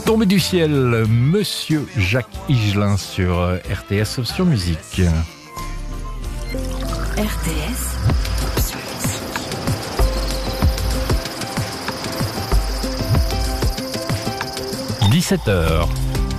Tombé du ciel, Monsieur Jacques Higelin sur RTS Option Musique. RTS Option Musique. 17h.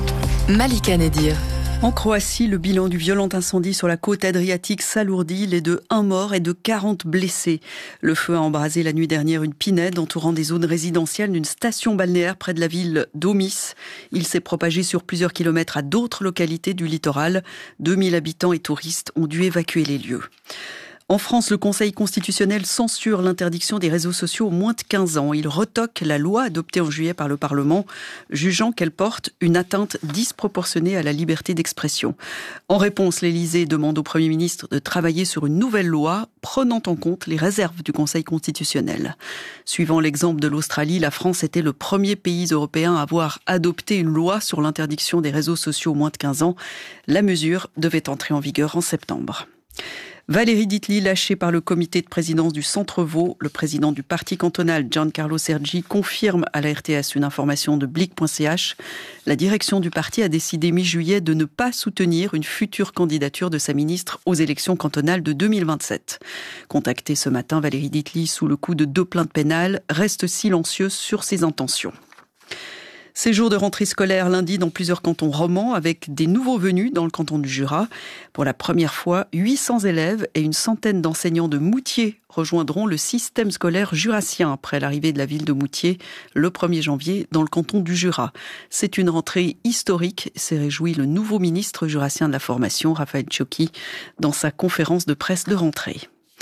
Malika Nedir. En Croatie, le bilan du violent incendie sur la côte adriatique s'alourdit. Il est de 1 mort et de 40 blessés. Le feu a embrasé la nuit dernière une pinède entourant des zones résidentielles d'une station balnéaire près de la ville d'Omis. Il s'est propagé sur plusieurs kilomètres à d'autres localités du littoral. 2000 habitants et touristes ont dû évacuer les lieux. En France, le Conseil constitutionnel censure l'interdiction des réseaux sociaux aux moins de 15 ans. Il retoque la loi adoptée en juillet par le Parlement, jugeant qu'elle porte une atteinte disproportionnée à la liberté d'expression. En réponse, l'Élysée demande au Premier ministre de travailler sur une nouvelle loi prenant en compte les réserves du Conseil constitutionnel. Suivant l'exemple de l'Australie, la France était le premier pays européen à avoir adopté une loi sur l'interdiction des réseaux sociaux aux moins de 15 ans. La mesure devait entrer en vigueur en septembre. Valérie Ditely, lâchée par le comité de présidence du Centre Vaud, le président du parti cantonal Giancarlo Sergi confirme à la RTS une information de Blick.ch. La direction du parti a décidé mi-juillet de ne pas soutenir une future candidature de sa ministre aux élections cantonales de 2027. Contactée ce matin, Valérie Ditly, sous le coup de 2 plaintes pénales, reste silencieuse sur ses intentions. Ces jours de rentrée scolaire lundi dans plusieurs cantons romans avec des nouveaux venus dans le canton du Jura. Pour la première fois, 800 élèves et une centaine d'enseignants de Moutier rejoindront le système scolaire jurassien après l'arrivée de la ville de Moutier le 1er janvier dans le canton du Jura. C'est une rentrée historique, s'est réjoui le nouveau ministre jurassien de la formation, Raphaël Ciocchi, dans sa conférence de presse de rentrée.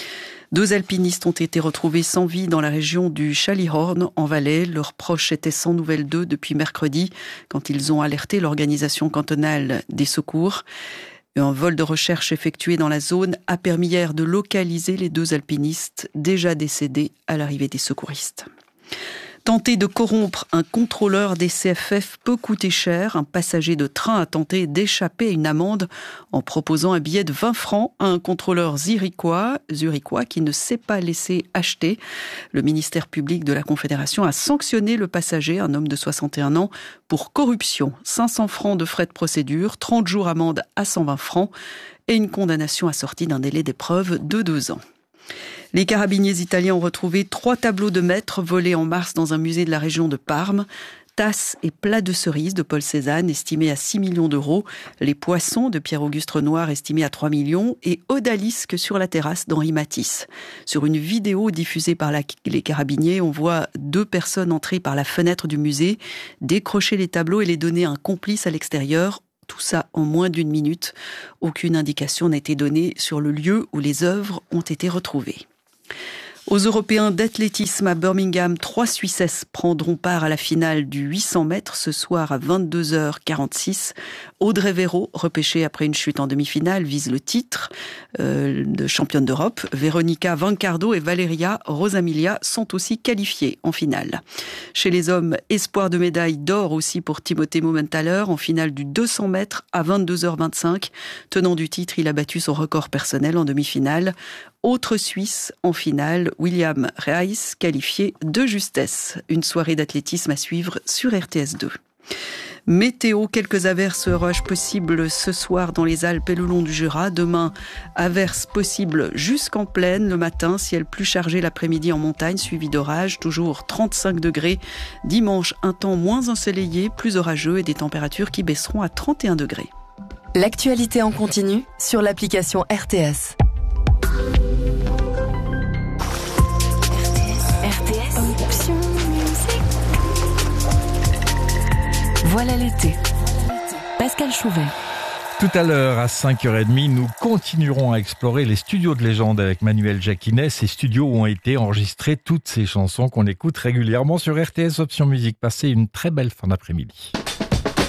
2 alpinistes ont été retrouvés sans vie dans la région du Chalihorn, en Valais. Leurs proches étaient sans nouvelles d'eux depuis mercredi, quand ils ont alerté l'organisation cantonale des secours. Un vol de recherche effectué dans la zone a permis hier de localiser les 2 alpinistes déjà décédés à l'arrivée des secouristes. Tenter de corrompre un contrôleur des CFF peut coûter cher. Un passager de train a tenté d'échapper à une amende en proposant un billet de 20 francs à un contrôleur zurichois qui ne s'est pas laissé acheter. Le ministère public de la Confédération a sanctionné le passager, un homme de 61 ans, pour corruption. 500 francs de frais de procédure, 30 jours amende à 120 francs et une condamnation assortie d'un délai d'épreuve de 2 ans. Les carabiniers italiens ont retrouvé 3 tableaux de maîtres volés en mars dans un musée de la région de Parme. Tasses et plats de cerises de Paul Cézanne estimés à 6 millions d'euros. Les poissons de Pierre-Auguste Renoir estimés à 3 millions. Et odalisques sur la terrasse d'Henri Matisse. Sur une vidéo diffusée par les carabiniers, on voit 2 personnes entrer par la fenêtre du musée, décrocher les tableaux et les donner à un complice à l'extérieur. Tout ça en moins d'1 minute. Aucune indication n'a été donnée sur le lieu où les œuvres ont été retrouvées. Aux Européens d'athlétisme à Birmingham, 3 Suissesses prendront part à la finale du 800 mètres ce soir à 22h46. Audrey Véro, repêchée après une chute en demi-finale, vise le titre de championne d'Europe. Veronica Vancardo et Valeria Rosamilia sont aussi qualifiées en finale. Chez les hommes, espoir de médaille d'or aussi pour Timothée Mumenthaler en finale du 200 mètres à 22h25. Tenant du titre, il a battu son record personnel en demi-finale. Autre Suisse en finale, William Reis, qualifié de justesse. Une soirée d'athlétisme à suivre sur RTS2. Météo, quelques averses orages possibles ce soir dans les Alpes et le long du Jura. Demain, averses possibles jusqu'en plaine le matin, ciel plus chargé l'après-midi en montagne, suivi d'orages, toujours 35 degrés. Dimanche, un temps moins ensoleillé, plus orageux et des températures qui baisseront à 31 degrés. L'actualité en continu sur l'application RTS. Option Musique. Voilà l'été. Pascal Chouvet. Tout à l'heure, à 5h30, nous continuerons à explorer les studios de légende avec Manuel Jacquinet. Ces studios où ont été enregistrées toutes ces chansons qu'on écoute régulièrement sur RTS Option Musique. Passez une très belle fin d'après-midi.